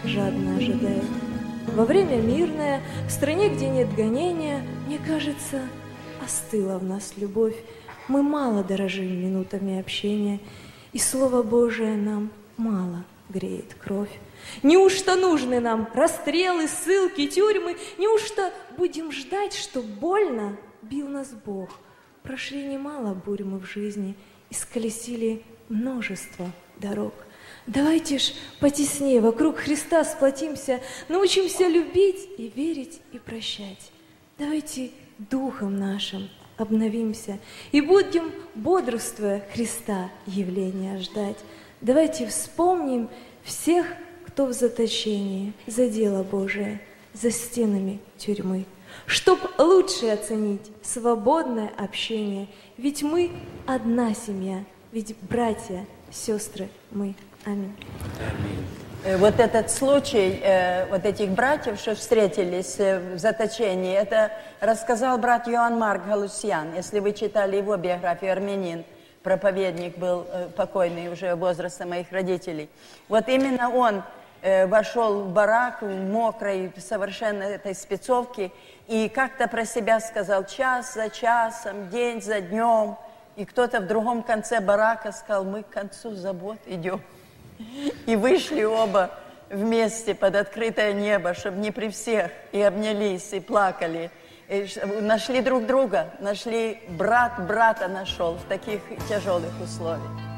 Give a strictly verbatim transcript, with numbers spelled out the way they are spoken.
жадно ожидает. Во время мирное, в стране, где нет гонения, мне кажется, остыла в нас любовь. Мы мало дорожим минутами общения, и Слово Божие нам мало греет кровь. Неужто нужны нам расстрелы, ссылки, тюрьмы? Неужто будем ждать, что больно бил нас Бог? Прошли немало бурь мы в жизни, исколесили множество дорог. Давайте ж потеснее вокруг Христа сплотимся, научимся любить и верить и прощать. Давайте духом нашим обновимся и будем, бодрствуя Христа, явления ждать. Давайте вспомним всех, кто в заточении за дело Божие, за стенами тюрьмы, чтоб лучше оценить свободное общение. Ведь мы одна семья, ведь братья, сестры мы. Аминь. Вот этот случай, э, вот этих братьев, что встретились в заточении, это рассказал брат Иоанн Марк Галусьян. Если вы читали его биографию, армянин, проповедник был, э, покойный уже возраста моих родителей. Вот именно он э, вошел в барак, в мокрой, совершенно этой спецовке, и как-то про себя сказал: час за часом, день за днем. И кто-то в другом конце барака сказал: мы к концу забот идем. И вышли оба вместе под открытое небо, чтобы не при всех, и обнялись, и плакали. И нашли друг друга, нашли, брат брата нашел в таких тяжелых условиях.